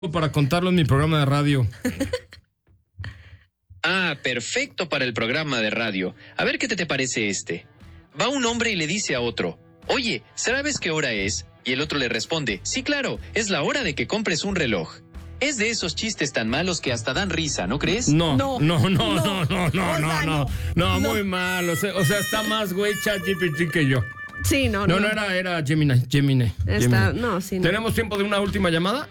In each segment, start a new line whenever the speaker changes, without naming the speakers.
para contarlo en mi programa de radio.
Ah, perfecto para el programa de radio. A ver qué te parece este. Va un hombre y le dice a otro: oye, ¿sabes qué hora es? Y el otro le responde: sí, claro, es la hora de que compres un reloj. Es de esos chistes tan malos que hasta dan risa, ¿no crees?
No, muy mal. O sea, está más güey ChatGPT que yo.
Sí, no.
No, era Gemini.
No, sí. No.
¿Tenemos tiempo de una última llamada?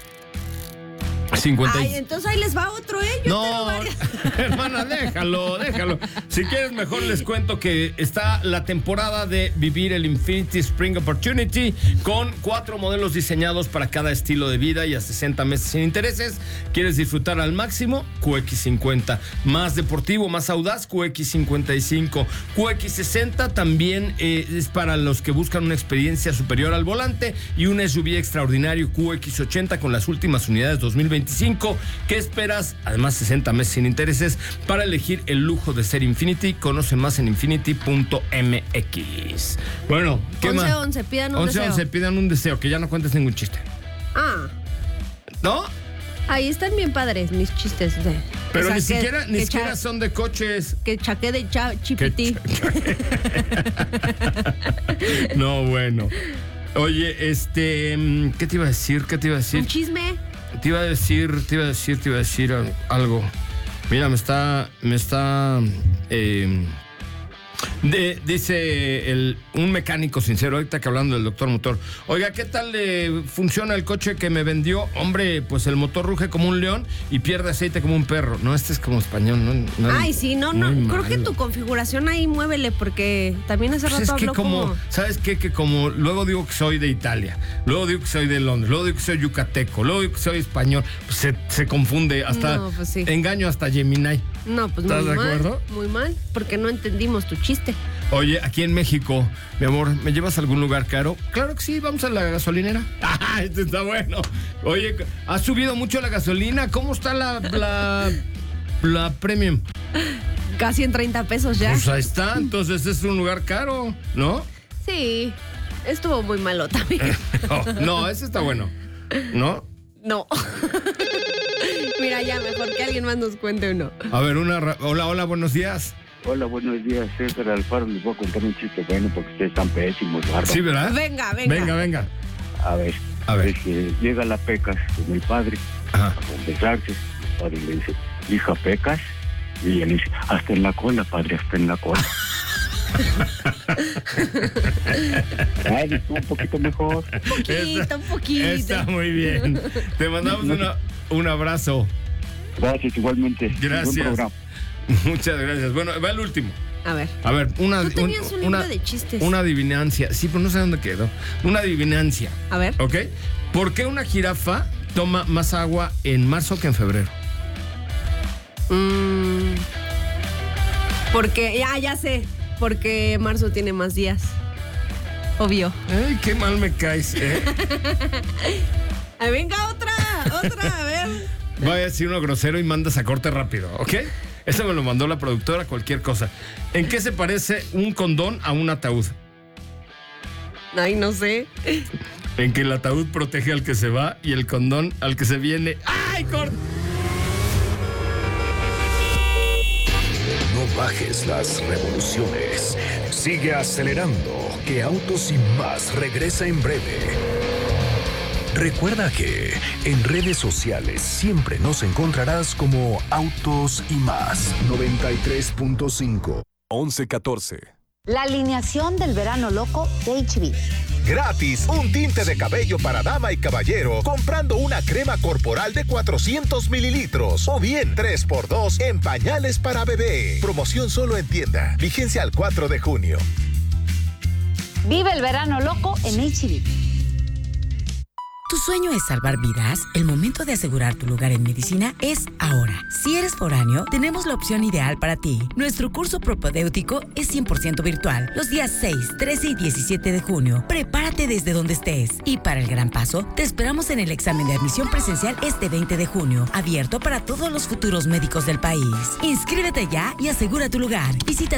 50.
Ay, entonces ahí les va otro, ¿eh?
No, hermana, déjalo. Si quieres, mejor les cuento que está la temporada de vivir el Infinity Spring Opportunity con 4 modelos diseñados para cada estilo de vida y a 60 meses sin intereses. ¿Quieres disfrutar al máximo? QX50. Más deportivo, más audaz, QX55. QX60 también es para los que buscan una experiencia superior al volante y un SUV extraordinario, QX80 con las últimas unidades 2025. ¿Qué esperas? Además, 60 meses sin intereses para elegir el lujo de ser Infinity. Conoce más en infinity.mx. Bueno, ¿qué más?
11, pidan un deseo.
11, pidan un deseo, que ya no cuentes ningún chiste.
Ah.
¿No?
Ahí están bien padres mis chistes.
Pero ni siquiera son de coches.
Que chaqué de chipití.
No, bueno. Oye, ¿qué te iba a decir?
Un chisme.
Te iba a decir algo. Mira, dice un mecánico sincero, ahorita que hablando del doctor motor. Oiga, ¿qué tal funciona el coche que me vendió? Hombre, pues el motor ruge como un león y pierde aceite como un perro. No, este es como español, ¿no?
Ay, sí, no. Creo que tu configuración ahí muévele, porque también hace rato habló como...
¿Sabes qué? Que como luego digo que soy de Italia, luego digo que soy de Londres, luego digo que soy yucateco, luego digo que soy español, pues se confunde, hasta
no, pues sí.
Engaño hasta Gemini.
No, pues
¿estás
muy
de acuerdo?
Muy mal, porque no entendimos tu chiste.
Oye, aquí en México, mi amor, ¿me llevas a algún lugar caro? Claro que sí, vamos a la gasolinera. ¡Ah, este está bueno! Oye, ¿ha subido mucho la gasolina? ¿Cómo está la premium?
Casi en 30 pesos ya.
Pues ahí está, entonces es un lugar caro, ¿no?
Sí, estuvo muy malo también.
No, ese está bueno, ¿no?
No. Mira, ya mejor que alguien más nos cuente uno.
A ver, hola, buenos días.
Hola, buenos días, César Alfaro. Les voy a contar un chiste bueno porque ustedes están pésimos, bárbaros.
Sí, ¿verdad?
Venga.
Venga.
A ver. Llega la Pecas con el padre a confesarse. El padre le dice: hija, ¿pecas? Y ella le dice: hasta en la cola, padre, hasta en la cola. Ay, un poquito mejor.
Un poquito.
Está muy bien. Te mandamos un abrazo.
Gracias, igualmente.
Gracias. Muchas gracias. Bueno, va el último.
A ver,
tú
tenías un libro de chistes.
Una adivinancia. Sí, pero no sé dónde quedó. Una adivinancia.
A ver.
¿Ok? ¿Por qué una jirafa toma más agua en marzo que en febrero?
Porque, ya sé. Porque marzo tiene más días. Obvio.
Ay, qué mal me caes, ¿eh?
Venga, otra, a ver.
Voy a decir uno grosero y mandas a corte rápido, ¿ok? Eso me lo mandó la productora, cualquier cosa. ¿En qué se parece un condón a un ataúd?
Ay, no sé.
En que el ataúd protege al que se va y el condón al que se viene. ¡Ay, corte!
No bajes las revoluciones. Sigue acelerando, que Autos y Más regresa en breve. Recuerda que en redes sociales siempre nos encontrarás como Autos y Más. 93.5 1114.
La alineación del verano loco de HB.
Gratis, un tinte de cabello para dama y caballero comprando una crema corporal de 400 mililitros o bien 3x2 en pañales para bebé. Promoción solo en tienda. Vigencia al 4 de junio.
Vive el verano loco en HB.
¿Tu sueño es salvar vidas? El momento de asegurar tu lugar en medicina es ahora. Si eres foráneo, tenemos la opción ideal para ti. Nuestro curso propedéutico es 100% virtual, los días 6, 13 y 17 de junio. Prepárate desde donde estés. Y para el gran paso, te esperamos en el examen de admisión presencial este 20 de junio, abierto para todos los futuros médicos del país. Inscríbete ya y asegura tu lugar. Visita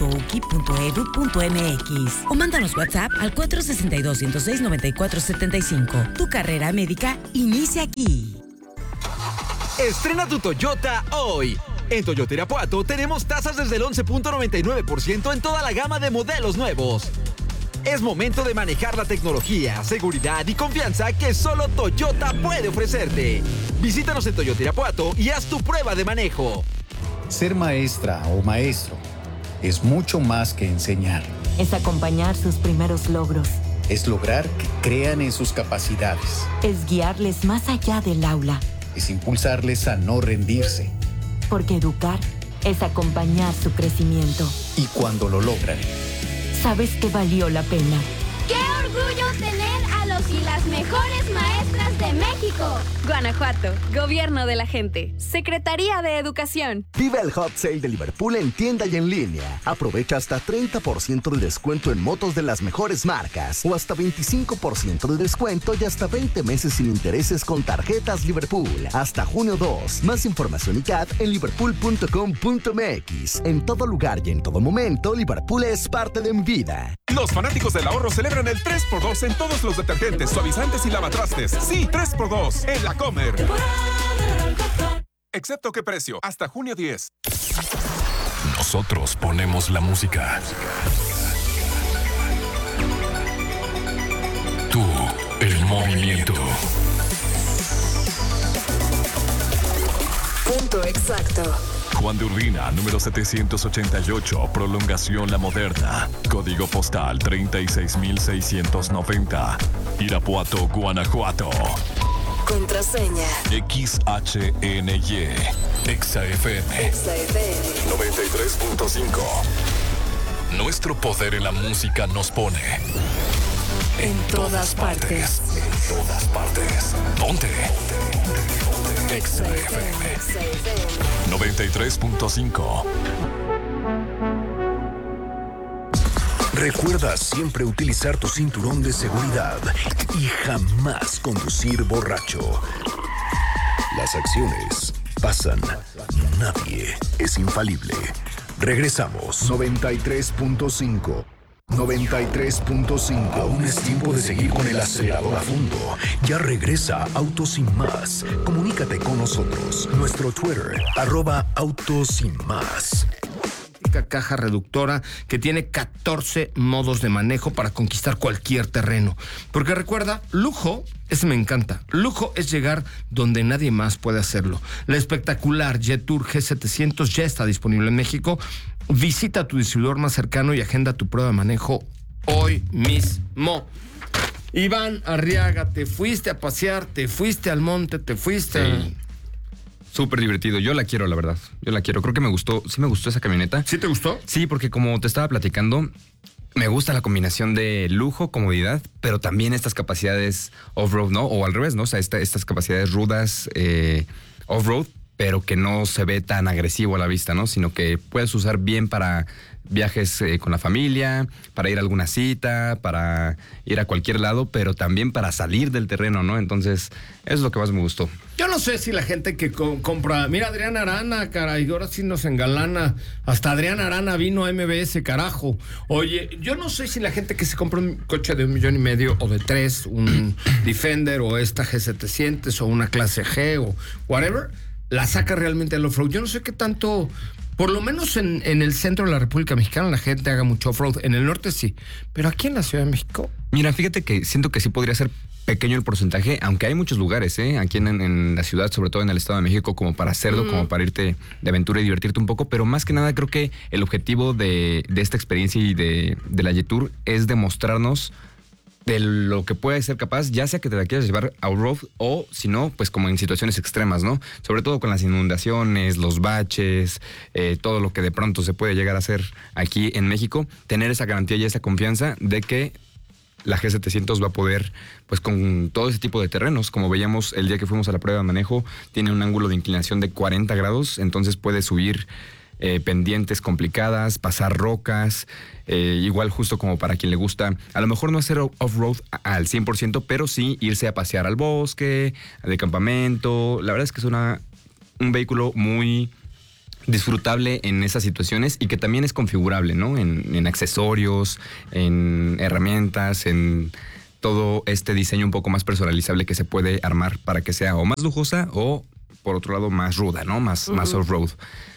www.uki.edu.mx o mándanos WhatsApp al 462-106-9475. 3.5. Tu carrera médica inicia aquí.
Estrena tu Toyota hoy. En Toyota Irapuato tenemos tasas desde el 11.99% en toda la gama de modelos nuevos. Es momento de manejar la tecnología, seguridad y confianza que solo Toyota puede ofrecerte. Visítanos en Toyota Irapuato y haz tu prueba de manejo.
Ser maestra o maestro es mucho más que enseñar.
Es acompañar sus primeros logros.
Es lograr que crean en sus capacidades.
Es guiarles más allá del aula.
Es impulsarles a no rendirse.
Porque educar es acompañar su crecimiento.
Y cuando lo logran,
sabes que valió la pena.
¡Qué orgullo tener a los y las mejores maestras de México!
Guanajuato, Gobierno de la Gente, Secretaría de Educación.
Vive el Hot Sale de Liverpool en tienda y en línea. Aprovecha hasta 30% de descuento en motos de las mejores marcas o hasta 25% de descuento y hasta 20 meses sin intereses con tarjetas Liverpool. Hasta junio 2. Más información y CAT en liverpool.com.mx. En todo lugar y en todo momento, Liverpool es parte de mi vida.
Los fanáticos del ahorro celebran el 3x2 en todos los detergentes, suavizantes y lavatrastes. Sí, 3x2 en la Comer. Excepto qué precio, hasta junio 10.
Nosotros ponemos la música. Tú, el movimiento.
Punto exacto.
Juan de Urbina, número 788, prolongación La Moderna. Código postal 36690. Irapuato, Guanajuato.
Contraseña.
XHNY. XFM. 93.5. Nuestro poder en la música nos pone
en todas partes.
En todas partes. Ponte. XFM 93.5. Recuerda siempre utilizar tu cinturón de seguridad y jamás conducir borracho. Las acciones pasan, nadie es infalible. Regresamos. 93.5. 93.5. Aún es tiempo de seguir con el acelerador a fondo. Ya regresa Autos Sin Más. Comunícate con nosotros. Nuestro Twitter, @Autos Sin Más.
Caja reductora que tiene 14 modos de manejo para conquistar cualquier terreno. Porque recuerda, lujo, ese me encanta. Lujo es llegar donde nadie más puede hacerlo. La espectacular Jetour G700 ya está disponible en México. Visita a tu distribuidor más cercano y agenda tu prueba de manejo hoy mismo. Iván Arriaga, te fuiste a pasear, te fuiste al monte, te fuiste...
Sí. Súper divertido. Yo la quiero, la verdad. Yo la quiero. Creo que me gustó esa camioneta.
¿Sí te gustó?
Sí, porque como te estaba platicando, me gusta la combinación de lujo, comodidad, pero también estas capacidades off-road, ¿no? O al revés, ¿no? O sea, estas capacidades rudas off-road, pero que no se ve tan agresivo a la vista, ¿no? Sino que puedes usar bien para viajes con la familia, para ir a alguna cita, para ir a cualquier lado, pero también para salir del terreno, ¿no? Entonces, eso es lo que más me gustó.
Yo no sé si la gente que compra... Mira, Adrián Arana, caray, ahora sí nos engalana. Hasta Adrián Arana vino a MBS, carajo. Oye, yo no sé si la gente que se compra un coche de $1.5 million o de 3, un Defender o esta G700 o una clase G o whatever, la saca realmente al off-road. Yo no sé qué tanto... Por lo menos en el centro de la República Mexicana la gente haga mucho off-road. En el norte sí. Pero aquí en la Ciudad de México...
Mira, fíjate que siento que sí podría ser pequeño el porcentaje, aunque hay muchos lugares, aquí en la ciudad, sobre todo en el Estado de México, como para hacerlo, como para irte de aventura y divertirte un poco. Pero más que nada creo que el objetivo de esta experiencia y de la Jetour es demostrarnos de lo que puede ser capaz, ya sea que te la quieras llevar a off-road o, si no, pues como en situaciones extremas, ¿no? Sobre todo con las inundaciones, los baches, todo lo que de pronto se puede llegar a hacer aquí en México, tener esa garantía y esa confianza de que la G700 va a poder, pues con todo ese tipo de terrenos, como veíamos el día que fuimos a la prueba de manejo, tiene un ángulo de inclinación de 40 grados, entonces puede subir pendientes complicadas, pasar rocas, igual justo como para quien le gusta, a lo mejor no hacer off-road al 100%, pero sí irse a pasear al bosque, de campamento. La verdad es que es un vehículo muy disfrutable en esas situaciones y que también es configurable, ¿no? En accesorios, en herramientas, en todo este diseño un poco más personalizable que se puede armar para que sea o más lujosa o, por otro lado, más ruda, ¿no? Más off-road.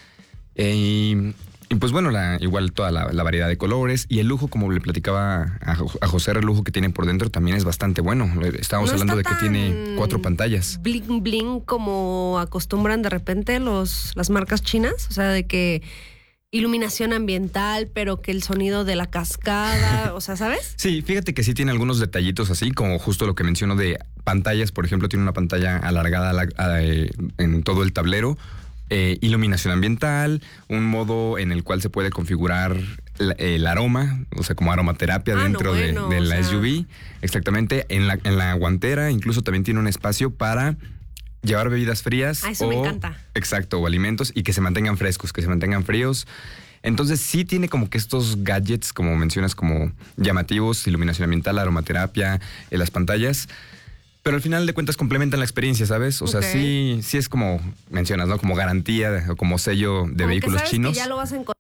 Y pues bueno, igual toda la variedad de colores y el lujo, como le platicaba a José, el lujo que tiene por dentro también es bastante bueno. Estábamos hablando de que tiene 4 pantallas.
Bling bling como acostumbran de repente las marcas chinas, o sea, de que iluminación ambiental, pero que el sonido de la cascada, o sea, ¿sabes?
Sí, fíjate que sí tiene algunos detallitos así, como justo lo que menciono de pantallas. Por ejemplo, tiene una pantalla alargada en todo el tablero. Iluminación ambiental, un modo en el cual se puede configurar el aroma, o sea, como aromaterapia dentro de la SUV. Exactamente. En la guantera incluso también tiene un espacio para llevar bebidas frías.
Eso me encanta.
Exacto, o alimentos y que se mantengan frescos, que se mantengan fríos. Entonces sí tiene como que estos gadgets, como mencionas, como llamativos, iluminación ambiental, aromaterapia, las pantallas. Pero al final de cuentas complementan la experiencia, ¿sabes? O sea, sí es como mencionas, ¿no? Como garantía o como sello de
como
vehículos
que sabes
chinos.
Que ya lo vas a encontrar